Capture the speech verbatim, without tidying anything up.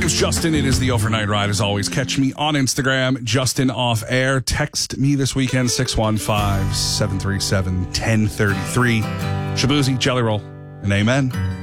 name's Justin. It is the Overnight Ride. As always, catch me on Instagram, Justin Off Air. Text me this weekend, six one five, seven three seven, one zero three three. Shabuzi, Jelly Roll, and amen.